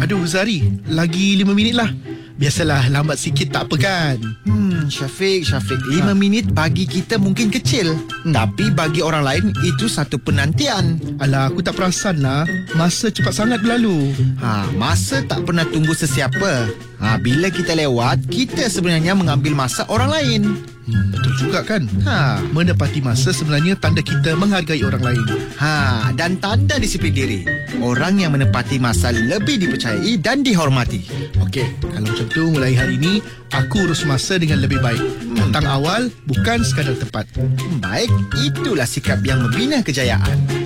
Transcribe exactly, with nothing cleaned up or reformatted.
Aduh Zari, lagi lima minit lah. Biasalah, lambat sikit tak apa kan? Hmm, Syafiq, Syafiq, lima ha. minit bagi kita mungkin kecil, hmm. tapi bagi orang lain itu satu penantian. Alah, aku tak perasan lah. Masa cepat sangat berlalu. Ha, masa tak pernah tunggu sesiapa. Ha, bila kita lewat, kita sebenarnya mengambil masa orang lain. Hmm, betul juga kan? Ha. Menepati masa sebenarnya tanda kita menghargai orang lain. Ha, dan tanda disiplin diri. Orang yang menepati masa lebih dipercayai dan dihormati. Okey, kalau macam tu mulai hari ini aku urus masa dengan lebih baik. Datang hmm. awal, bukan sekadar tepat. Baik, itulah sikap yang membina kejayaan.